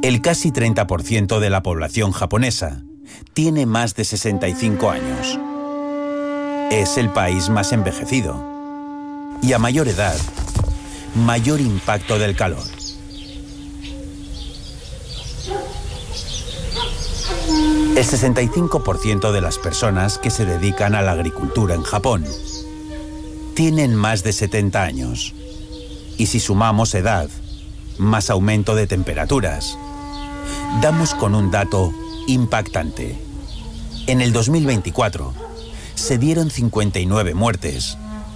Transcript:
El casi 30% de la población japonesa tiene más de 65 años. Es el país más envejecido. Y a mayor edad, mayor impacto del calor. El 65% de las personas que se dedican a la agricultura en Japón tienen más de 70 años. Y si sumamos edad, más aumento de temperaturas, damos con un dato impactante. En el 2024 se dieron 59 muertes